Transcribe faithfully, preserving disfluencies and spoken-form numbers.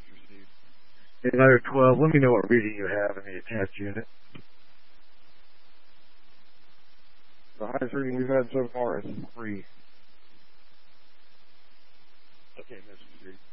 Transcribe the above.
received. In letter twelve, let me know what reading you have in the attached unit. The highest reading we've had so far is three. Okay, Mister Street.